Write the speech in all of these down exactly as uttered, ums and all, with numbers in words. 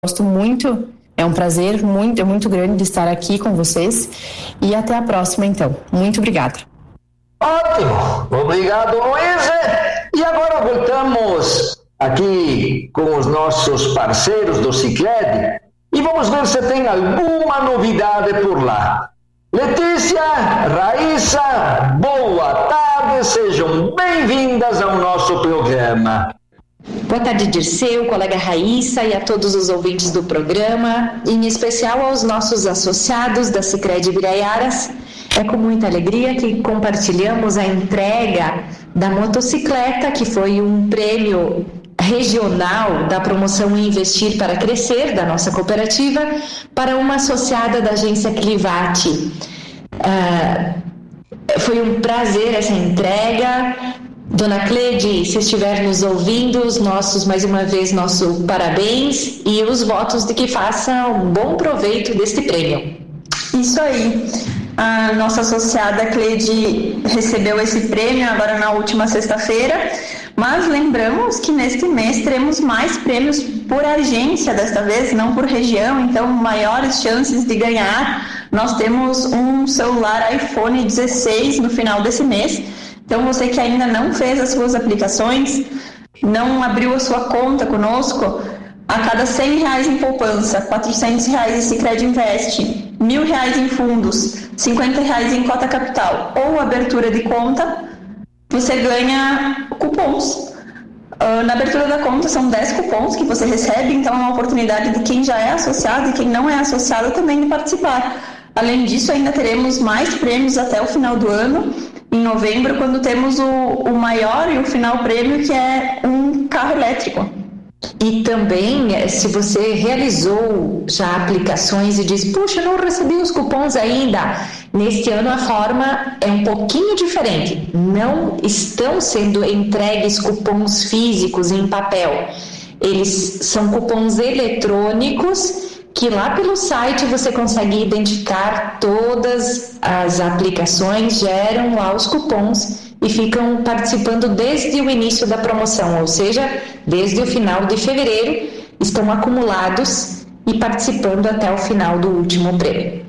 Gosto muito, é um prazer muito, muito grande de estar aqui com vocês e até a próxima então. Muito obrigada. Ótimo, obrigado Luísa. E agora voltamos aqui com os nossos parceiros do Sicredi e vamos ver se tem alguma novidade por lá. Letícia, Raíssa, boa tarde, sejam bem-vindas ao nosso programa. Boa tarde, Dirceu, colega Raíssa e a todos os ouvintes do programa, em especial aos nossos associados da Sicredi Biraiaras. É com muita alegria que compartilhamos a entrega da motocicleta, que foi um prêmio regional da promoção Investir para Crescer, da nossa cooperativa, para uma associada da agência Clivati. Uh, foi um prazer essa entrega. Dona Cleide, se estiver nos ouvindo, os nossos, mais uma vez, nosso parabéns e os votos de que faça um bom proveito deste prêmio. Isso aí. A nossa associada Cleide recebeu esse prêmio agora na última sexta-feira, mas lembramos que neste mês teremos mais prêmios por agência desta vez, não por região, então maiores chances de ganhar. Nós temos um celular iPhone dezesseis no final desse mês. Então, você que ainda não fez as suas aplicações, não abriu a sua conta conosco, a cada cem reais em poupança, quatrocentos reais em Sicredi Invest, mil reais em fundos, cinquenta reais em cota capital ou abertura de conta, você ganha cupons. Uh, na abertura da conta são dez cupons que você recebe, então é uma oportunidade de quem já é associado e quem não é associado também de participar. Além disso, ainda teremos mais prêmios até o final do ano, em novembro, quando temos o, o maior e o final prêmio, que é um carro elétrico. E também, se você realizou já aplicações e diz, puxa, não recebi os cupons ainda, neste ano a forma é um pouquinho diferente. Não estão sendo entregues cupons físicos em papel. Eles são cupons eletrônicos que lá pelo site você consegue identificar todas as aplicações, geram lá os cupons e ficam participando desde o início da promoção, ou seja, desde o final de fevereiro, estão acumulados e participando até o final do último prêmio.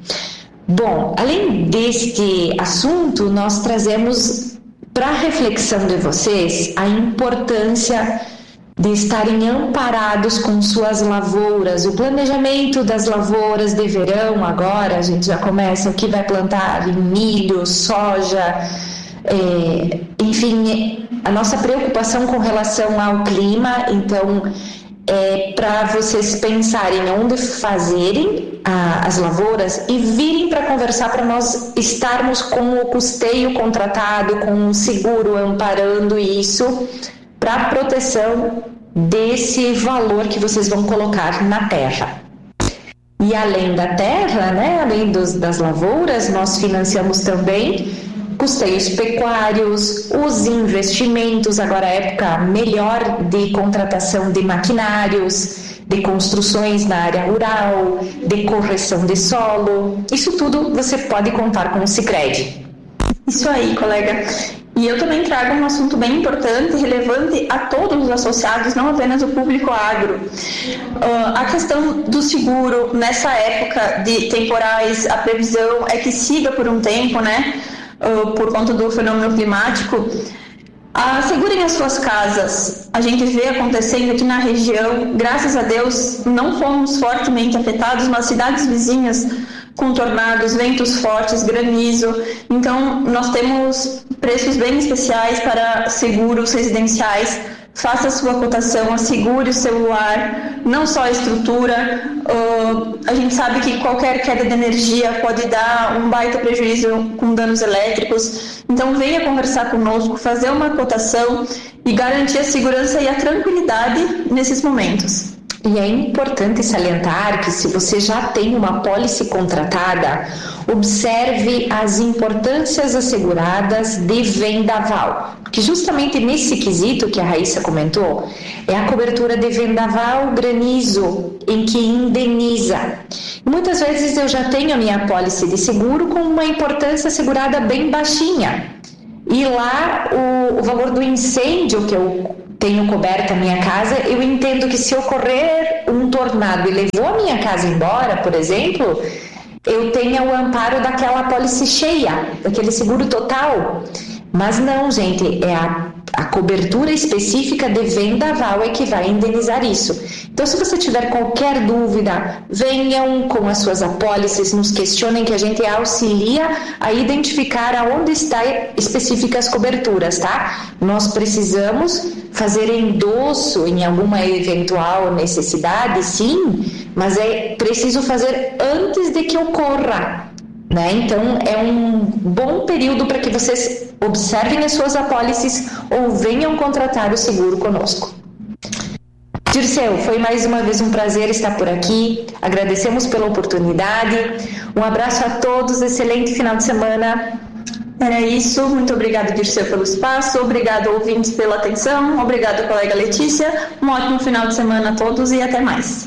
Bom, além deste assunto, nós trazemos para a reflexão de vocês a importância de estarem amparados com suas lavouras, o planejamento das lavouras de verão agora, a gente já começa o que vai plantar milho, soja, é, enfim, a nossa preocupação com relação ao clima, então é para vocês pensarem onde fazerem a, as lavouras e virem para conversar para nós estarmos com o custeio contratado, com o seguro amparando isso, para a proteção desse valor que vocês vão colocar na terra. E além da terra, né, além dos, das lavouras, nós financiamos também custeios pecuários, os investimentos, agora é a época melhor de contratação de maquinários, de construções na área rural, de correção de solo. Isso tudo você pode contar com o Sicredi. Isso aí, colega. E eu também trago um assunto bem importante e relevante a todos os associados, não apenas o público agro. Uh, a questão do seguro, nessa época de temporais, a previsão é que siga por um tempo, né? Uh, por conta do fenômeno climático. Assegurem as suas casas. A gente vê acontecendo aqui na região, graças a Deus, não fomos fortemente afetados, mas cidades vizinhas com tornados, ventos fortes, granizo. Então, nós temos preços bem especiais para seguros residenciais. Faça a sua cotação, assegure o celular, não só a estrutura. Uh, a gente sabe que qualquer queda de energia pode dar um baita prejuízo com danos elétricos. Então, venha conversar conosco, fazer uma cotação e garantir a segurança e a tranquilidade nesses momentos. E é importante salientar que se você já tem uma pólice contratada, observe as importâncias asseguradas de vendaval, que justamente nesse quesito que a Raíssa comentou, é a cobertura de vendaval, granizo, em que indeniza. Muitas vezes eu já tenho a minha pólice de seguro com uma importância assegurada bem baixinha, e lá o, o valor do incêndio que eu tenho coberto a minha casa, eu entendo que se ocorrer um tornado e levou a minha casa embora, por exemplo, eu tenha o amparo daquela apólice cheia, daquele seguro total. Mas não, gente, é a, a cobertura específica de vendaval é que vai indenizar isso. Então, se você tiver qualquer dúvida, venham com as suas apólices, nos questionem que a gente auxilia a identificar aonde estão específicas coberturas, tá? Nós precisamos fazer endosso em alguma eventual necessidade, sim, mas é preciso fazer antes de que ocorra. Né? Então, é um bom período para que vocês observem as suas apólices ou venham contratar o seguro conosco. Dirceu, foi mais uma vez um prazer estar por aqui. Agradecemos pela oportunidade. Um abraço a todos, excelente final de semana. Era isso, muito obrigada, Dirceu, pelo espaço, obrigado, ouvintes, pela atenção, obrigado, colega Letícia. Um ótimo final de semana a todos e até mais.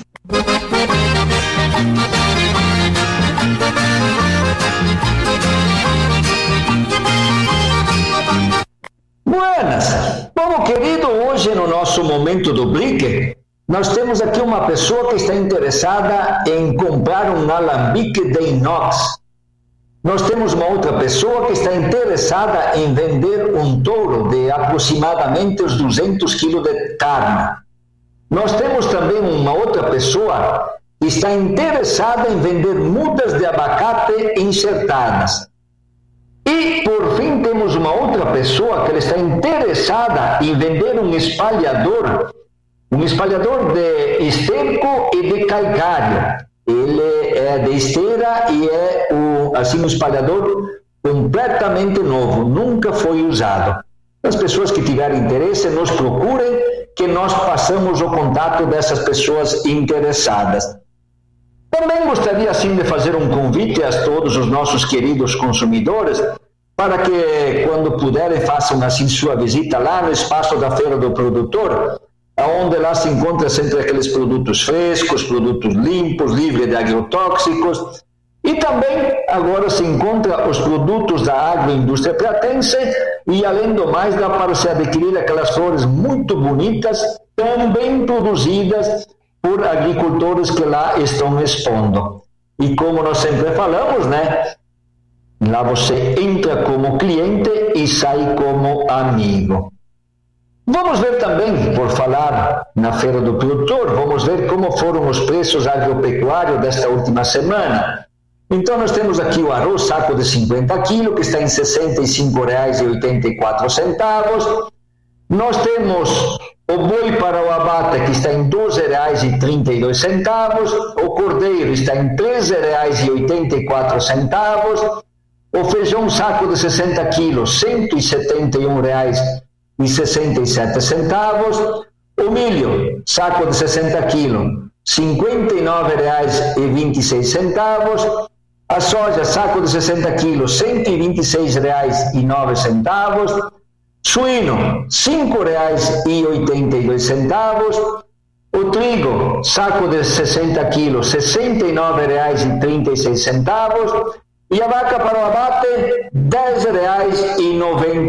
Buenas! Bom, querido, hoje no nosso momento do Brick, nós temos aqui uma pessoa que está interessada em comprar um alambique de inox. Nós temos uma outra pessoa que está interessada em vender um touro de aproximadamente os duzentos quilos de carne. Nós temos também uma outra pessoa que está interessada em vender mudas de abacate enxertadas. E, por fim, temos uma outra pessoa que está interessada em vender um espalhador, um espalhador de esterco e de calcário. Ele é de esteira e é o, assim, um espalhador completamente novo, nunca foi usado. As pessoas que tiverem interesse, nos procurem, que nós passamos o contato dessas pessoas interessadas. Também gostaria, assim, de fazer um convite a todos os nossos queridos consumidores para que, quando puderem, façam, assim, sua visita lá no espaço da Feira do Produtor, onde lá se encontra sempre aqueles produtos frescos, produtos limpos, livres de agrotóxicos, e também agora se encontra os produtos da agroindústria pratense, e além do mais dá para se adquirir aquelas flores muito bonitas, também produzidas por agricultores que lá estão expondo. E como nós sempre falamos, né? Lá você entra como cliente e sai como amigo. Vamos ver também, por falar na Feira do Produtor, vamos ver como foram os preços agropecuários desta última semana. Então, nós temos aqui o arroz saco de cinquenta quilos, que está em sessenta e cinco reais e oitenta e quatro centavos. Nós temos o boi para o abate, que está em doze reais e trinta e dois centavos. O cordeiro está em treze reais e oitenta e quatro centavos. O feijão saco de sessenta quilos, cento e setenta e um reais e sessenta e sete centavos. O milho, saco de sessenta quilos, cinquenta e nove reais e vinte e seis centavos. A soja, saco de sessenta quilos, cento e vinte e seis reais e nove centavos. Suíno, cinco reais e oitenta e dois centavos. O trigo, saco de sessenta quilos, sessenta e nove reais e trinta e seis centavos. E a vaca para o abate, dez reais e noventa